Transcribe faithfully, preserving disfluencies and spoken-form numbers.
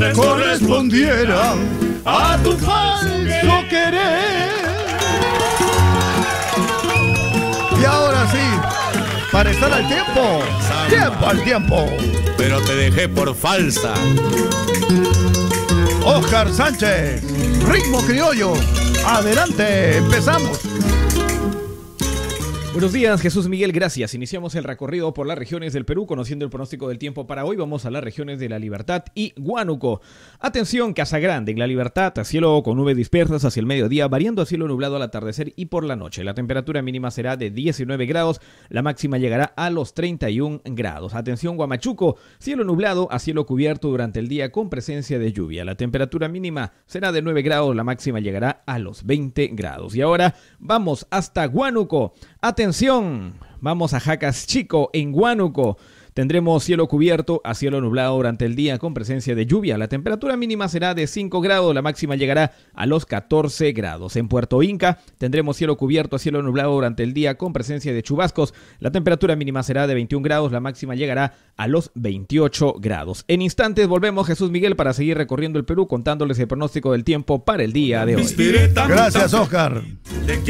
correspondiera a tu falso querer. Y ahora sí, para estar al tiempo, tiempo al tiempo. Pero te dejé por falsa. Oscar Sánchez, ritmo criollo. Adelante, empezamos. Buenos días, Jesús Miguel, gracias. Iniciamos el recorrido por las regiones del Perú, conociendo el pronóstico del tiempo para hoy. Vamos a las regiones de La Libertad y Huánuco. Atención, Casa Grande, en La Libertad, a cielo con nubes dispersas hacia el mediodía, variando a cielo nublado al atardecer y por la noche. La temperatura mínima será de diecinueve grados, la máxima llegará a los treinta y un grados. Atención, Huamachuco, cielo nublado a cielo cubierto durante el día con presencia de lluvia. La temperatura mínima será de nueve grados, la máxima llegará a los veinte grados. Y ahora vamos hasta Huánuco. Atención, vamos a Jacas Chico en Huánuco. Tendremos cielo cubierto a cielo nublado durante el día con presencia de lluvia. La temperatura mínima será de cinco grados, la máxima llegará a los catorce grados. En Puerto Inca tendremos cielo cubierto a cielo nublado durante el día con presencia de chubascos. La temperatura mínima será de veintiún grados, la máxima llegará a los veintiocho grados. En instantes volvemos, Jesús Miguel, para seguir recorriendo el Perú contándoles el pronóstico del tiempo para el día de hoy. Gracias, Oscar.